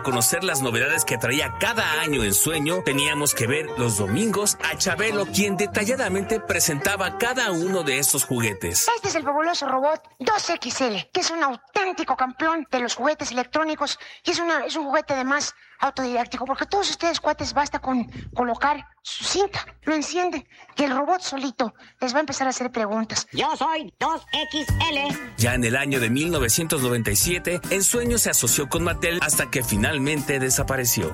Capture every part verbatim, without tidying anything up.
Conocer las novedades que traía cada año en Sueño, teníamos que ver los domingos a Chabelo, quien detalladamente presentaba cada uno de estos juguetes. Este es el fabuloso robot dos equis ele, que es un auténtico campeón de los juguetes electrónicos y es, una, es un juguete además autodidáctico, porque todos ustedes, cuates, basta con colocar su cinta, lo enciende y el robot solito les va a empezar a hacer preguntas. Yo soy dos equis ele. Ya en el año de mil novecientos noventa y siete, En Sueño se asoció con Mattel hasta que finalmente desapareció.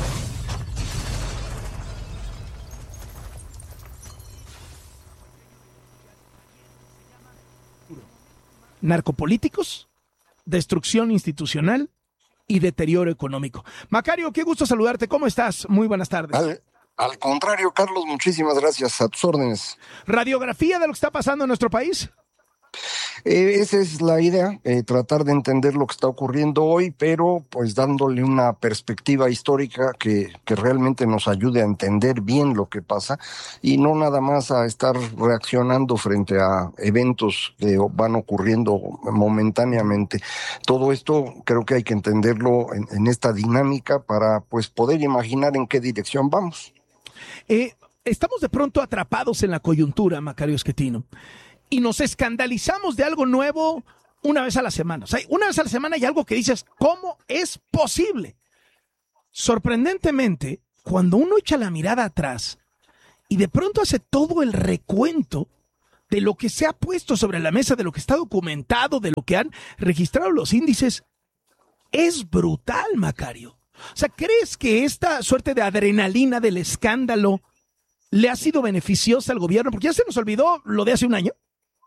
Narcopolíticos, destrucción institucional y deterioro económico. Macario, qué gusto saludarte. ¿Cómo estás? Muy buenas tardes. Al, al contrario, Carlos, muchísimas gracias. A tus órdenes. ¿Radiografía de lo que está pasando en nuestro país? Eh, esa es la idea, eh, tratar de entender lo que está ocurriendo hoy, pero pues dándole una perspectiva histórica que, que realmente nos ayude a entender bien lo que pasa y no nada más a estar reaccionando frente a eventos que van ocurriendo momentáneamente. Todo esto creo que hay que entenderlo en, en esta dinámica para pues poder imaginar en qué dirección vamos. Eh, estamos de pronto atrapados en la coyuntura, Macario Schettino, y nos escandalizamos de algo nuevo una vez a la semana. O sea, una vez a la semana hay algo que dices, ¿cómo es posible? Sorprendentemente, cuando uno echa la mirada atrás y de pronto hace todo el recuento de lo que se ha puesto sobre la mesa, de lo que está documentado, de lo que han registrado los índices, es brutal, Macario. O sea, ¿crees que esta suerte de adrenalina del escándalo le ha sido beneficiosa al gobierno? Porque ya se nos olvidó lo de hace un año.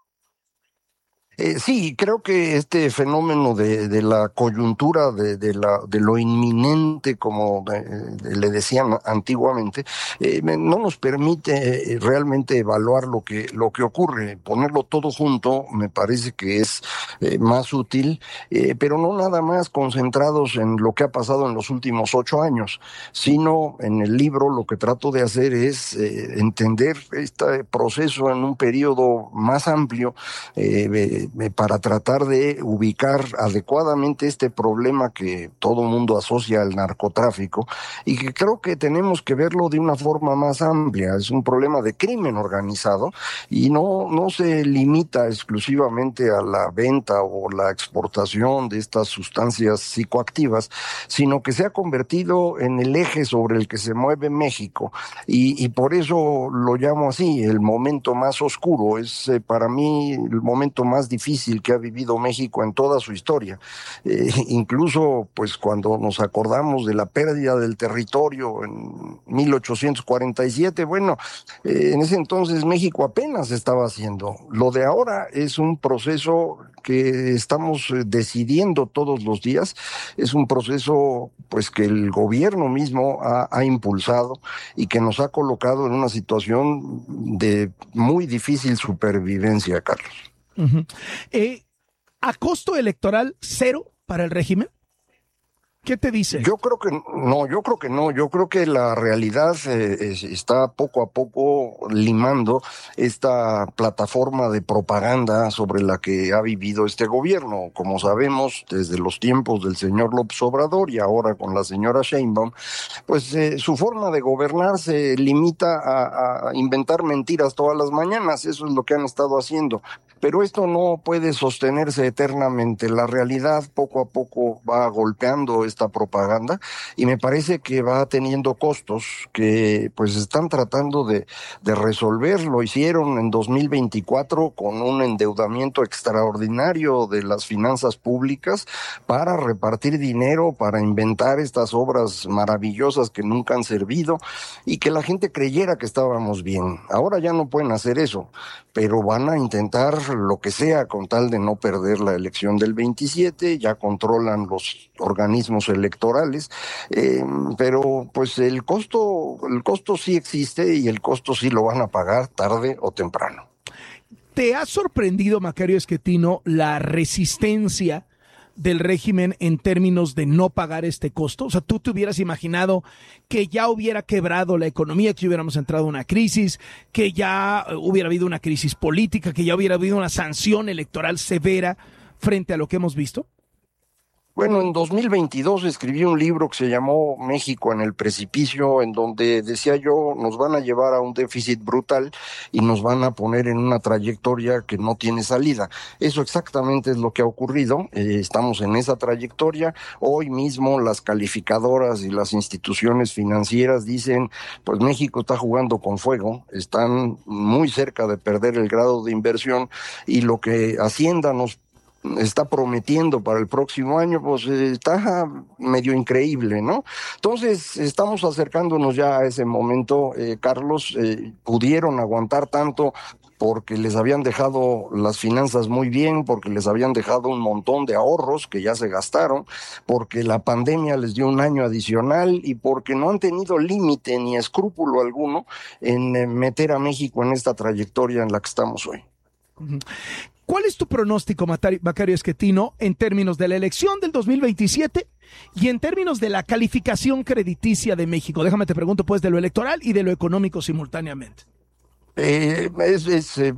Eh, sí, creo que este fenómeno de, de la coyuntura, de, de, la, de lo inminente, como eh, le decían antiguamente, eh, no nos permite eh, realmente evaluar lo que, lo que ocurre. Ponerlo todo junto me parece que es eh, más útil, eh, pero no nada más concentrados en lo que ha pasado en los últimos ocho años, sino en el libro lo que trato de hacer es eh, entender este proceso en un periodo más amplio, eh, para tratar de ubicar adecuadamente este problema que todo mundo asocia al narcotráfico y que creo que tenemos que verlo de una forma más amplia. Es un problema de crimen organizado y no, no se limita exclusivamente a la venta o la exportación de estas sustancias psicoactivas, sino que se ha convertido en el eje sobre el que se mueve México y, y por eso lo llamo así, el momento más oscuro. Es eh, para mí el momento más difícil que ha vivido México en toda su historia. Eh, incluso, pues, cuando nos acordamos de la pérdida del territorio en mil ochocientos cuarenta y siete, bueno, eh, en ese entonces México apenas estaba haciendo. Lo de ahora es un proceso que estamos decidiendo todos los días, es un proceso, pues, que el gobierno mismo ha, ha impulsado y que nos ha colocado en una situación de muy difícil supervivencia, Carlos. Uh-huh. Eh, ¿A costo electoral cero para el régimen? ¿Qué te dice? Yo creo que no, yo creo que no, yo creo que la realidad eh, es, está poco a poco limando esta plataforma de propaganda sobre la que ha vivido este gobierno. Como sabemos, desde los tiempos del señor López Obrador y ahora con la señora Sheinbaum, pues eh, su forma de gobernar se limita a, a inventar mentiras todas las mañanas. Eso es lo que han estado haciendo. Pero esto no puede sostenerse eternamente. La realidad poco a poco va golpeando esta propaganda y me parece que va teniendo costos que pues están tratando de, de resolver. Lo hicieron en dos mil veinticuatro con un endeudamiento extraordinario de las finanzas públicas para repartir dinero, para inventar estas obras maravillosas que nunca han servido y que la gente creyera que estábamos bien. Ahora ya no pueden hacer eso, pero van a intentar lo que sea con tal de no perder la elección del veintisiete. Ya controlan los organismos electorales, eh, pero pues el costo, el costo sí existe y el costo sí lo van a pagar tarde o temprano. ¿Te ha sorprendido, Macario Schettino, la resistencia del régimen en términos de no pagar este costo? O sea, ¿tú te hubieras imaginado que ya hubiera quebrado la economía, que hubiéramos entrado en una crisis, que ya hubiera habido una crisis política, que ya hubiera habido una sanción electoral severa frente a lo que hemos visto? Bueno, en dos mil veintidós escribí un libro que se llamó México en el precipicio, en donde decía yo, nos van a llevar a un déficit brutal y nos van a poner en una trayectoria que no tiene salida. Eso exactamente es lo que ha ocurrido. Eh, estamos en esa trayectoria. Hoy mismo las calificadoras y las instituciones financieras dicen, pues México está jugando con fuego, están muy cerca de perder el grado de inversión, y lo que Hacienda nos está prometiendo para el próximo año, pues está medio increíble, ¿no? Entonces, estamos acercándonos ya a ese momento. eh, Carlos, eh, pudieron aguantar tanto porque les habían dejado las finanzas muy bien, porque les habían dejado un montón de ahorros que ya se gastaron, porque la pandemia les dio un año adicional y porque no han tenido límite ni escrúpulo alguno en eh, meter a México en esta trayectoria en la que estamos hoy. Uh-huh. ¿Cuál es tu pronóstico, Macario Schettino, en términos de la elección del dos mil veintisiete y en términos de la calificación crediticia de México? Déjame te pregunto pues de lo electoral y de lo económico simultáneamente. Eh, es es eh,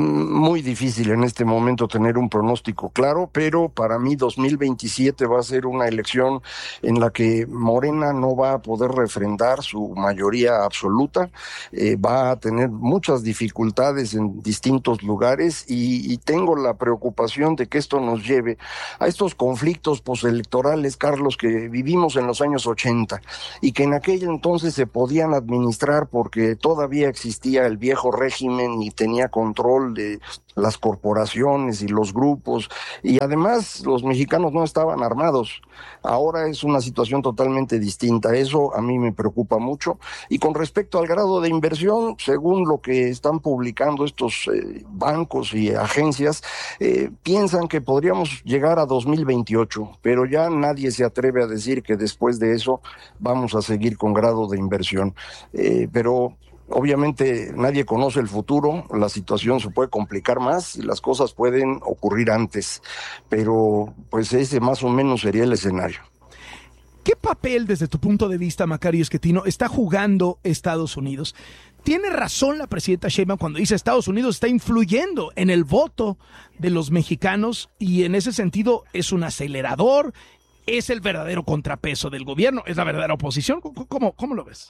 muy difícil en este momento tener un pronóstico claro, pero para mí dos mil veintisiete va a ser una elección en la que Morena no va a poder refrendar su mayoría absoluta, eh, va a tener muchas dificultades en distintos lugares y, y tengo la preocupación de que esto nos lleve a estos conflictos postelectorales, Carlos, que vivimos en los años ochenta y que en aquel entonces se podían administrar porque todavía existía el viejo régimen y tenía control de las corporaciones y los grupos, y además los mexicanos no estaban armados. Ahora es una situación totalmente distinta. Eso a mí me preocupa mucho. Y con respecto al grado de inversión, según lo que están publicando estos eh, bancos y agencias, eh, piensan que podríamos llegar a dos mil veintiocho, pero ya nadie se atreve a decir que después de eso vamos a seguir con grado de inversión. Eh, pero obviamente nadie conoce el futuro, la situación se puede complicar más y las cosas pueden ocurrir antes, pero pues ese más o menos sería el escenario. ¿Qué papel, desde tu punto de vista, Macario Schettino, está jugando Estados Unidos? ¿Tiene razón la presidenta Sheinbaum cuando dice Estados Unidos está influyendo en el voto de los mexicanos y en ese sentido es un acelerador, es el verdadero contrapeso del gobierno, es la verdadera oposición? ¿Cómo, cómo lo ves?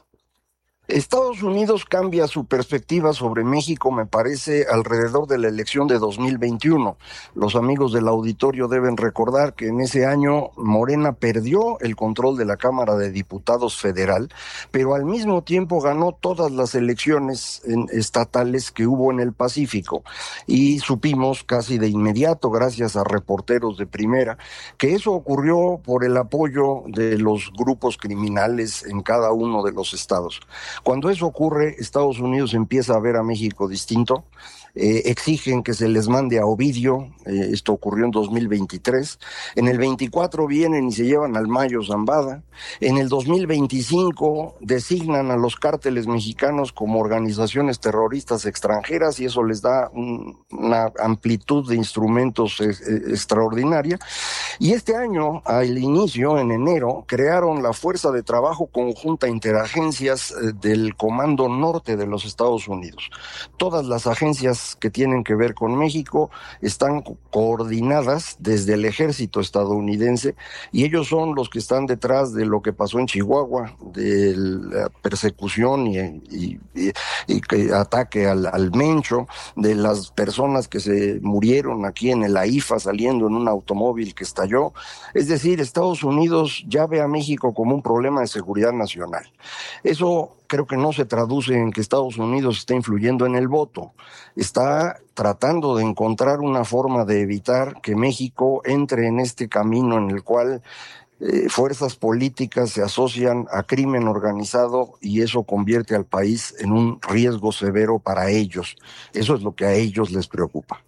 Estados Unidos cambia su perspectiva sobre México, me parece, alrededor de la elección de dos mil veintiuno. Los amigos del auditorio deben recordar que en ese año Morena perdió el control de la Cámara de Diputados federal, pero al mismo tiempo ganó todas las elecciones en, estatales que hubo en el Pacífico. Y supimos casi de inmediato, gracias a reporteros de primera, que eso ocurrió por el apoyo de los grupos criminales en cada uno de los estados. Cuando eso ocurre, Estados Unidos empieza a ver a México distinto, eh, exigen que se les mande a Ovidio, eh, esto ocurrió en dos mil veintitrés, en el veinticuatro vienen y se llevan al Mayo Zambada, en el dos mil veinticinco designan a los cárteles mexicanos como organizaciones terroristas extranjeras y eso les da un, una amplitud de instrumentos eh, eh, extraordinaria, y este año, al inicio, en enero, crearon la Fuerza de Trabajo Conjunta Interagencias eh, del Comando Norte de los Estados Unidos. Todas las agencias que tienen que ver con México están coordinadas desde el ejército estadounidense y ellos son los que están detrás de lo que pasó en Chihuahua, de la persecución y, y, y, y ataque al, al Mencho, de las personas que se murieron aquí en el A I F A saliendo en un automóvil que estalló. Es decir, Estados Unidos ya ve a México como un problema de seguridad nacional. Eso creo que no se traduce en que Estados Unidos está influyendo en el voto. Está tratando de encontrar una forma de evitar que México entre en este camino en el cual eh, fuerzas políticas se asocian a crimen organizado y eso convierte al país en un riesgo severo para ellos. Eso es lo que a ellos les preocupa.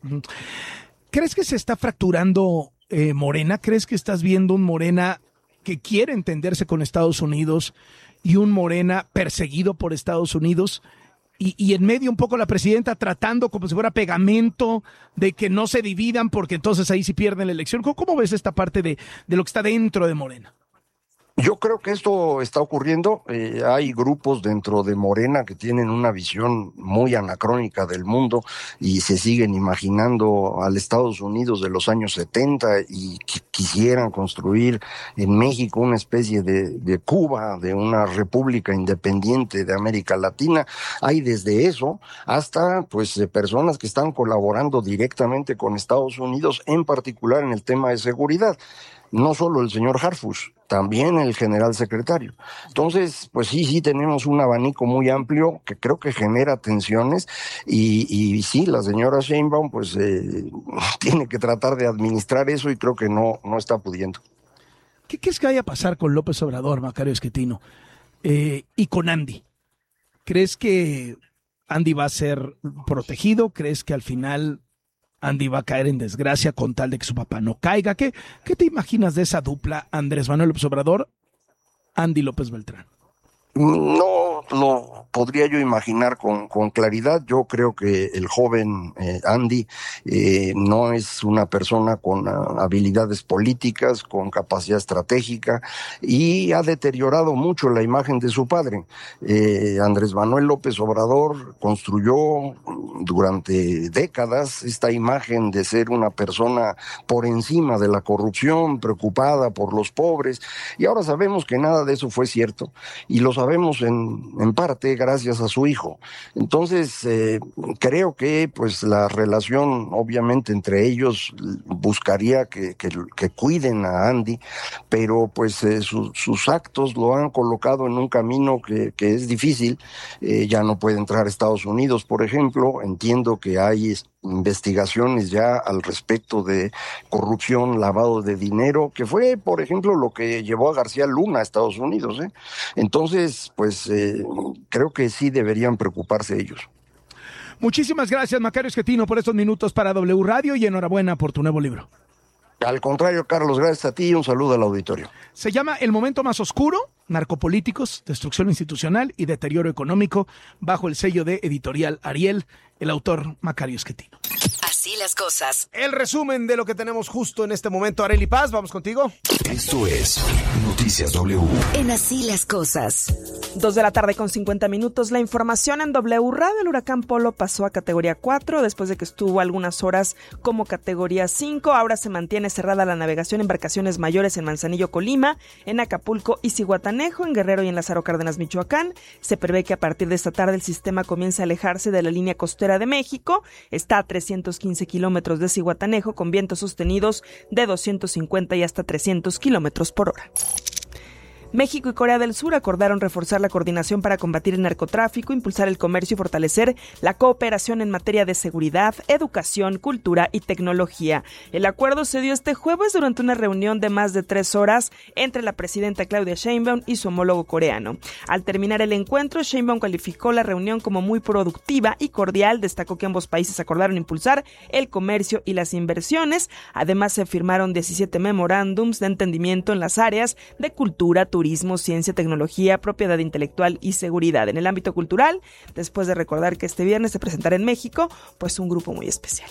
¿Crees que se está fracturando eh, Morena? ¿Crees que estás viendo un Morena que quiere entenderse con Estados Unidos y un Morena perseguido por Estados Unidos? Y, y en medio un poco la presidenta tratando como si fuera pegamento de que no se dividan porque entonces ahí sí pierden la elección. ¿Cómo, cómo ves esta parte de, de lo que está dentro de Morena? Yo creo que esto está ocurriendo. Eh, hay grupos dentro de Morena que tienen una visión muy anacrónica del mundo y se siguen imaginando al Estados Unidos de los años setenta y qu- quisieran construir en México una especie de, de Cuba, de una república independiente de América Latina. Hay desde eso hasta pues de personas que están colaborando directamente con Estados Unidos, en particular en el tema de seguridad. No solo el señor Harfuch, también el general secretario. Entonces, pues sí, sí tenemos un abanico muy amplio que creo que genera tensiones y, y sí, la señora Sheinbaum pues eh, tiene que tratar de administrar eso y creo que no, no está pudiendo. ¿Qué crees que vaya a pasar con López Obrador, Macario Schettino, eh, y con Andy? ¿Crees que Andy va a ser protegido? ¿Crees que al final Andy va a caer en desgracia con tal de que su papá no caiga? ¿Qué, qué te imaginas de esa dupla Andrés Manuel López Obrador, Andy López Beltrán? No lo podría yo imaginar con, con claridad. Yo creo que el joven eh, Andy eh, no es una persona con uh, habilidades políticas, con capacidad estratégica y ha deteriorado mucho la imagen de su padre. Eh, Andrés Manuel López Obrador construyó durante décadas esta imagen de ser una persona por encima de la corrupción, preocupada por los pobres, y ahora sabemos que nada de eso fue cierto y lo sabemos en, en parte gracias a su hijo. Entonces, eh, creo que pues la relación, obviamente, entre ellos buscaría que, que, que cuiden a Andy, pero pues eh, su, sus actos lo han colocado en un camino que, que es difícil. Eh, ya no puede entrar a Estados Unidos, por ejemplo. Entiendo que hay investigaciones ya al respecto de corrupción, lavado de dinero, que fue, por ejemplo, lo que llevó a García Luna a Estados Unidos, ¿eh? Entonces, pues eh, creo que sí deberían preocuparse ellos. Muchísimas gracias, Macario Schettino, por estos minutos para W Radio y enhorabuena por tu nuevo libro. Al contrario, Carlos, gracias a ti y un saludo al auditorio. Se llama El momento más oscuro, narcopolíticos, destrucción institucional y deterioro económico, bajo el sello de Editorial Ariel, el autor Macario Schettino. Así las cosas. El resumen de lo que tenemos justo en este momento. Arely Paz, vamos contigo. Esto es Noticias W. En Así las cosas. Dos de la tarde con cincuenta minutos. La información en W Radio. El huracán Polo pasó a categoría cuatro después de que estuvo algunas horas como categoría cinco. Ahora se mantiene cerrada la navegación en embarcaciones mayores en Manzanillo, Colima, en Acapulco y Zihuatanejo, en Guerrero y en Lázaro Cárdenas, Michoacán. Se prevé que a partir de esta tarde el sistema comience a alejarse de la línea costera de México. Está a trescientos quince kilómetros de Zihuatanejo con vientos sostenidos de doscientos cincuenta y hasta trescientos kilómetros por hora. México y Corea del Sur acordaron reforzar la coordinación para combatir el narcotráfico, impulsar el comercio y fortalecer la cooperación en materia de seguridad, educación, cultura y tecnología. El acuerdo se dio este jueves durante una reunión de más de tres horas entre la presidenta Claudia Sheinbaum y su homólogo coreano. Al terminar el encuentro, Sheinbaum calificó la reunión como muy productiva y cordial. Destacó que ambos países acordaron impulsar el comercio y las inversiones. Además, se firmaron diecisiete memorándums de entendimiento en las áreas de cultura, turismo, ciencia, tecnología, propiedad intelectual y seguridad. En el ámbito cultural, después de recordar que este viernes se presentará en México, pues un grupo muy especial.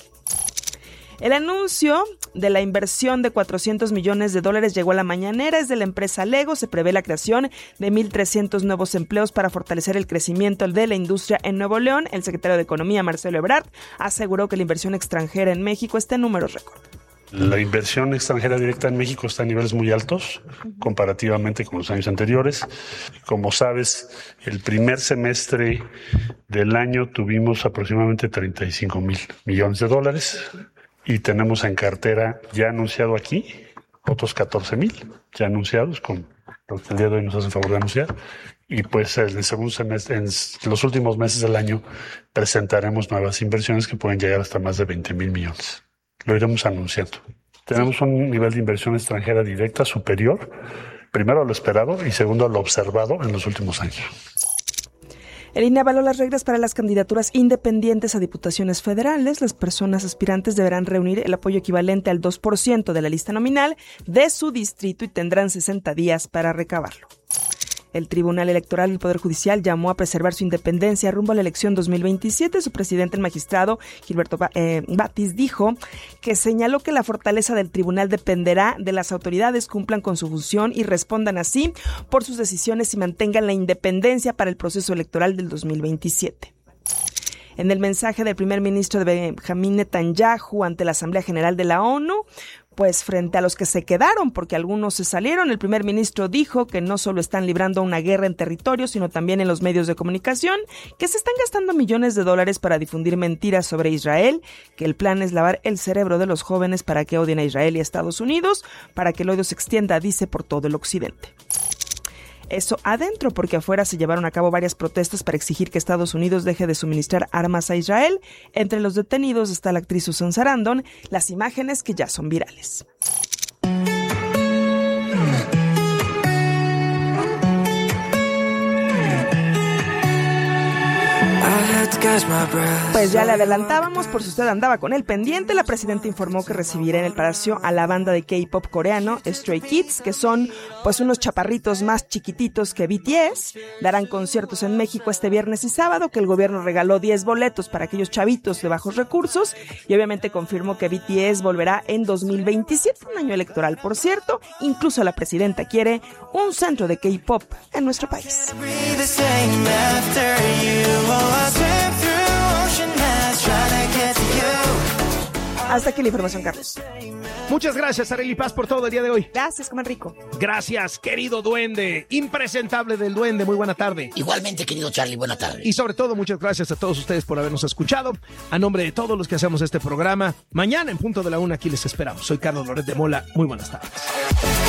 El anuncio de la inversión de cuatrocientos millones de dólares llegó a la mañanera. Es de la empresa Lego. Se prevé la creación de mil trescientos nuevos empleos para fortalecer el crecimiento de la industria en Nuevo León. El secretario de Economía, Marcelo Ebrard, aseguró que la inversión extranjera en México está en números récord. La inversión extranjera directa en México está a niveles muy altos comparativamente con los años anteriores. Como sabes, el primer semestre del año tuvimos aproximadamente treinta y cinco mil millones de dólares y tenemos en cartera ya anunciado aquí otros catorce mil ya anunciados, con lo que el día de hoy nos hacen favor de anunciar. Y pues en el segundo semestre, en los últimos meses del año, presentaremos nuevas inversiones que pueden llegar hasta más de veinte mil millones. Lo iremos anunciando. Tenemos un nivel de inversión extranjera directa superior, primero a lo esperado y segundo a lo observado en los últimos años. El I N E avaló las reglas para las candidaturas independientes a diputaciones federales. Las personas aspirantes deberán reunir el apoyo equivalente al dos por ciento de la lista nominal de su distrito y tendrán sesenta días para recabarlo. El Tribunal Electoral del Poder Judicial llamó a preservar su independencia rumbo a la elección dos mil veintisiete. Su presidente, el magistrado Gilberto eh, Batis, dijo que señaló que la fortaleza del tribunal dependerá de las autoridades cumplan con su función y respondan así por sus decisiones y mantengan la independencia para el proceso electoral del dos mil veintisiete. En el mensaje del primer ministro de Benjamín Netanyahu ante la Asamblea General de la ONU, pues frente a los que se quedaron, porque algunos se salieron, el primer ministro dijo que no solo están librando una guerra en territorio, sino también en los medios de comunicación, que se están gastando millones de dólares para difundir mentiras sobre Israel, que el plan es lavar el cerebro de los jóvenes para que odien a Israel y a Estados Unidos, para que el odio se extienda, dice, por todo el occidente. Eso adentro, porque afuera se llevaron a cabo varias protestas para exigir que Estados Unidos deje de suministrar armas a Israel. Entre los detenidos está la actriz Susan Sarandon, las imágenes que ya son virales. Pues ya le adelantábamos, por si usted andaba con el pendiente, la presidenta informó que recibirá en el palacio a la banda de K-pop coreano Stray Kids, que son pues unos chaparritos más chiquititos que B T S. Darán conciertos en México este viernes y sábado, que el gobierno regaló diez boletos para aquellos chavitos de bajos recursos, y obviamente confirmó que B T S volverá en dos mil veintisiete, un año electoral, por cierto. Incluso la presidenta quiere un centro de K-pop en nuestro país. Hasta aquí la información, Carlos. Muchas gracias, Arely Paz, por todo el día de hoy. Gracias, coman rico. Gracias, querido duende, impresentable del duende, muy buena tarde. Igualmente, querido Charlie, buena tarde. Y sobre todo, muchas gracias a todos ustedes por habernos escuchado. A nombre de todos los que hacemos este programa, mañana en punto de la una aquí les esperamos. Soy Carlos Loret de Mola, muy buenas tardes.